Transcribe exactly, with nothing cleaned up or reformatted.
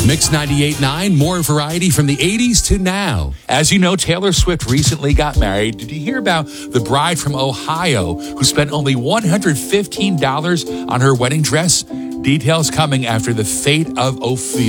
Mix ninety-eight point nine, more variety from the eighties to now. As you know, Taylor Swift recently got married. Did you hear about the bride from Ohio who spent only one hundred fifteen dollars on her wedding dress? Details coming after the fate of Ophelia.